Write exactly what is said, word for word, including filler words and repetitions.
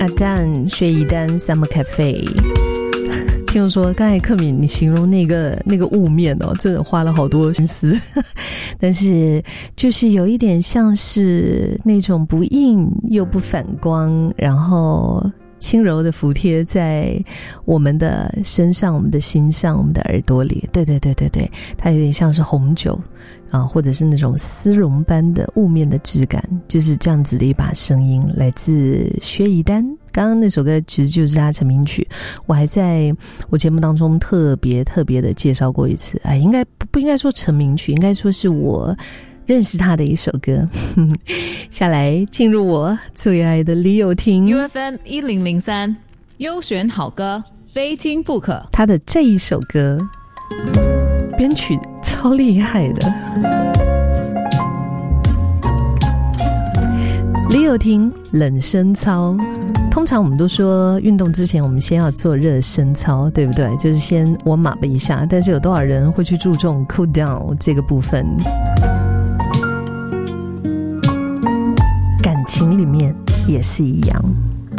阿丹薛一丹 Summer Cafe。 听说刚才克敏你形容那个那个雾面哦，真的花了好多心思但是就是有一点像是那种不硬又不反光，然后轻柔的服贴在我们的身上，我们的心上，我们的耳朵里。对对对对对，它有点像是红酒啊，或者是那种丝绒般的雾面的质感，就是这样子的一把声音，来自薛一丹。刚刚那首歌其实就是他成名曲，我还在我节目当中特别特别的介绍过一次。哎，应该不不应该说成名曲，应该说是我认识他的一首歌。下来进入我最爱的李友廷 U F M 一零零三优选好歌，非听不可。 他的这一首歌编曲超厉害的。李友廷冷身操，通常我们都说运动之前我们先要做热身操，对不对？就是先warm up一下，但是有多少人会去注重 cool down 这个部分？感情里面也是一样。